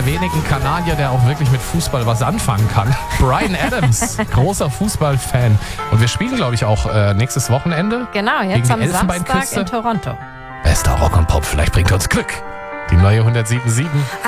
wenigen Kanadier, der auch wirklich mit Fußball was anfangen kann. Bryan Adams, großer Fußballfan. Und wir spielen, glaube ich, auch nächstes Wochenende. Genau, gegen jetzt die am Samstag Elfenbeinküste. in Toronto. Bester Rock und Pop, vielleicht bringt uns Glück. Die neue 107.7.